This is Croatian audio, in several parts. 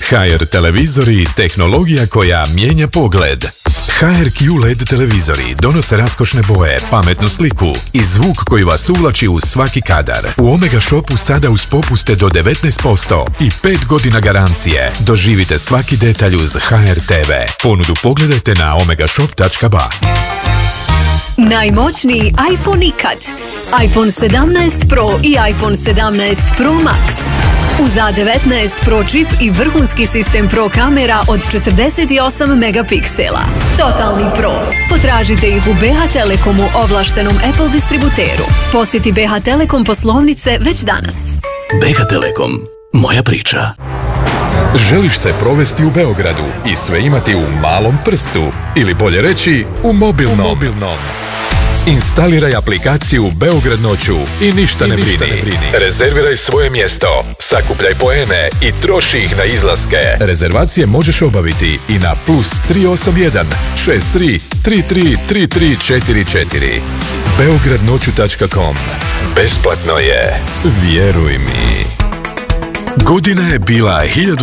HR televizori, tehnologija koja mijenja pogled. HRQ LED televizori donose raskošne boje, pametnu sliku i zvuk koji vas uvlači u svaki kadar. U Omega Shopu sada uz popuste do 19% i 5 godina garancije. Doživite svaki detalj uz HR TV. Ponudu pogledajte na omegashop.ba. Najmoćniji iPhone ikad. iPhone 17 Pro i iPhone 17 Pro Max. Uz A19 Pro čip i vrhunski sistem Pro kamera od 48 megapiksela. Totalni Pro. Potražite ih u BH Telekomu ovlaštenom Apple distributeru. Posjeti BH Telekom poslovnice već danas. BH Telekom. Moja priča. Želiš se provesti u Beogradu i sve imati u malom prstu, ili bolje reći u mobilnom. Instaliraj aplikaciju Beograd noću i ništa ne brini. Rezerviraj svoje mjesto, sakupljaj poene i troši ih na izlaske. Rezervacije možeš obaviti i na +381 63 33 3344. beogradnoću.com. Besplatno je, vjeruj mi. Godina je bila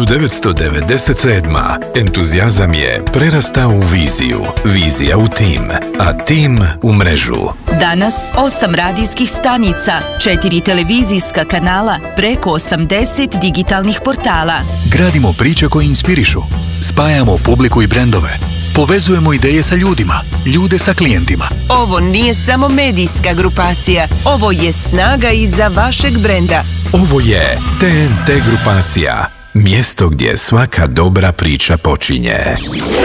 1997. Entuzijazam je prerastao u viziju, vizija u tim, a tim u mrežu. Danas 8 radijskih stanica, 4 televizijska kanala, preko 80 digitalnih portala. Gradimo priče koje inspirišu, spajamo publiku i brendove, povezujemo ideje sa ljudima, ljude sa klijentima. Ovo nije samo medijska grupacija, ovo je snaga iza vašeg brenda. Ovo je TNT grupacija, mjesto gdje svaka dobra priča počinje.